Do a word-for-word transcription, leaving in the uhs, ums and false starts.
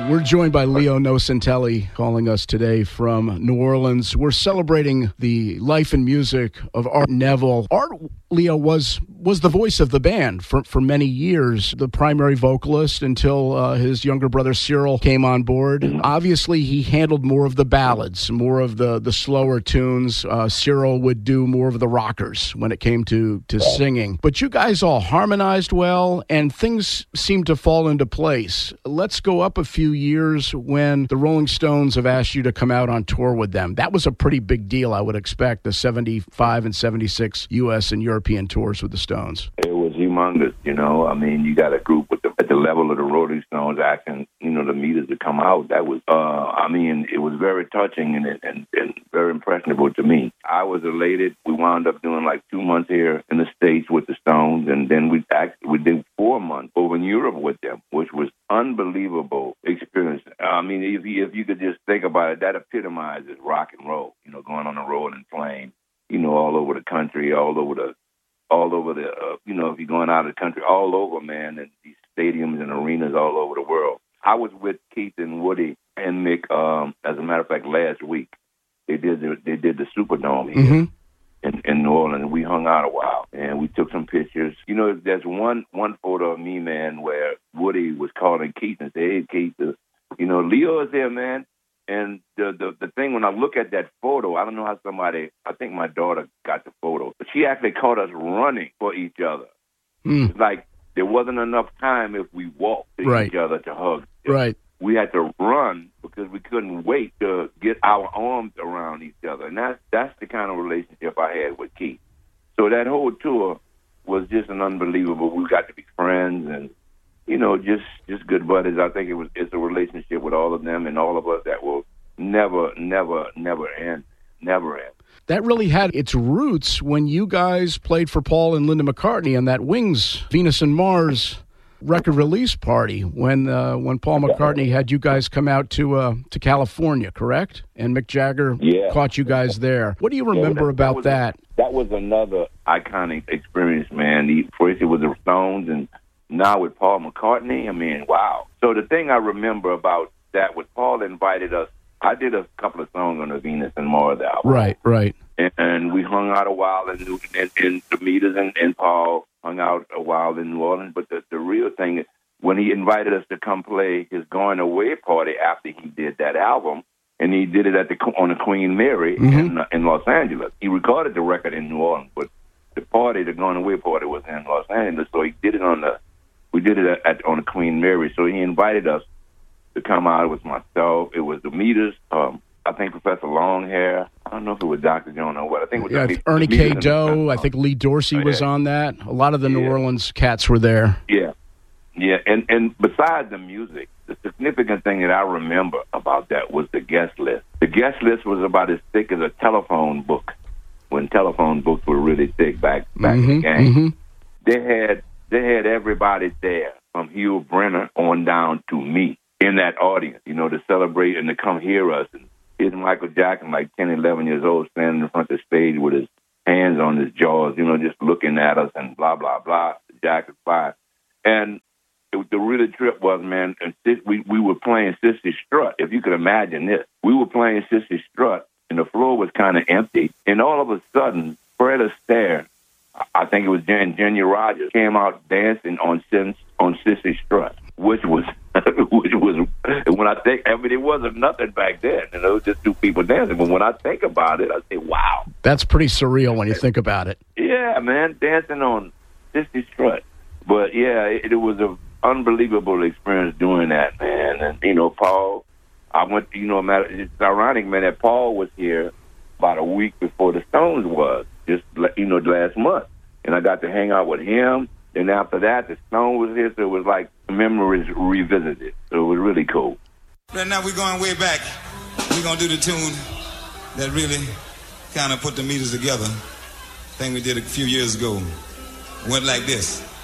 We're joined by Leo Nocentelli, calling us today from New Orleans. We're celebrating the life and music of Art Neville. Art, Leo, was was the voice of the band for, for many years, the primary vocalist until uh, his younger brother Cyril came on board. Obviously, he handled more of the ballads, more of the, the slower tunes. Uh, Cyril would do more of the rockers when it came to, to singing. But you guys all harmonized well, and things seemed to fall into place. Let's go up a few years when the Rolling Stones have asked you to come out on tour with them. That was a pretty big deal, I would expect, the seventy-five and seventy-six U S and European tours with the Stones. It was humongous, you know. I mean, you got a group with the, at the level of the Rolling Stones asking, you know, the Meters to come out. That was, uh, I mean, it was very touching and, and, and very impressionable to me. I was elated. We wound up doing like two months here in the States with the Stones, and then we actually we did four months over in Europe with them, which was unbelievable experience. I mean, if you, if you could just think about it, that epitomizes rock and roll, you know, going on the road and playing, you know, all over the country, all over the, all over the, uh, you know, if you're going out of the country, all over, man, and these stadiums and arenas all over the world. I was with Keith and Woody and Mick, um, as a matter of fact, last week. They did the, they did the Superdome here. Mm-hmm. In, in New Orleans, we hung out a while, and we took some pictures. You know, there's one one photo of me, man, where Woody was calling Keith and said, hey, Keith, uh, you know, Leo is there, man. And the, the the thing, when I look at that photo, I don't know how somebody, I think my daughter got the photo, but she actually caught us running for each other. Mm. It's like there wasn't enough time if we walked to right. each other to hug. Right. We had to run because we couldn't wait to get our arms around each other. And that's, that's the kind of relationship I had with Keith. So that whole tour was just an unbelievable. We got to be friends and, you know, just, just good buddies. I think it was it's a relationship with all of them and all of us that will never, never, never end, never end. That really had its roots when you guys played for Paul and Linda McCartney on that Wings, Venus and Mars record release party when uh, when Paul McCartney had you guys come out to uh, to California, correct? And Mick Jagger yeah. caught you guys there. What do you remember yeah, that, about that? That was, that was another iconic experience, man. The, first it was the Stones, and now with Paul McCartney, I mean, wow. So the thing I remember about that was Paul invited us. I did a couple of songs on the Venus and Mars album. Right, right. And, and we hung out a while in, in, in the Meters and, and Paul hung out a while in New Orleans. But the, the real thing is when he invited us to come play his going away party after he did that album, and he did it at the on the Queen Mary mm-hmm. in, uh, in Los Angeles. He recorded the record in New Orleans, but the party, the going away party, was in Los Angeles. So he did it on the we did it at, at on the Queen Mary. So he invited us to come out. It was myself. It was the Meters. Um, I think Professor Longhair. I don't know if it was Doctor Jones or what. I think it was yeah, the, Ernie the K. Doe. I think Lee Dorsey oh, yeah. was on that. A lot of the New yeah. Orleans cats were there. Yeah, yeah. And and besides the music, the significant thing that I remember about that was the guest list. The guest list was about as thick as a telephone book when telephone books were really thick back back mm-hmm, in the game. Mm-hmm. They had they had everybody there from Hugh Brenner on down to me in that audience, you know, to celebrate and to come hear us. And here's Michael Jackson, like ten, eleven years old, standing in front of the stage with his hands on his jaws, you know, just looking at us and blah, blah, blah. Jack is fine. And it, the really trip was, man, and we, we were playing Sissy Strut, if you could imagine this. We were playing Sissy Strut, and the floor was kind of empty. And all of a sudden, Fred Astaire, I think it was Jen, Jenny Rogers, came out dancing on, on Sissy Strut, which was... which was, when I think, I mean, it wasn't nothing back then. You know, it was just two people dancing. But when I think about it, I say, wow. That's pretty surreal when you think about it. Yeah, man, dancing on Sissy Strut. But, yeah, it, it was an unbelievable experience doing that, man. And, you know, Paul, I went, you know, it's ironic, man, that Paul was here about a week before the Stones was, just, you know, last month. And I got to hang out with him. And after that, the Stone was here, so it was like memories revisited. So it was really cool. Right now we're going way back. We're going to do the tune that really kind of put the Meters together. Thing we did a few years ago. Went like this.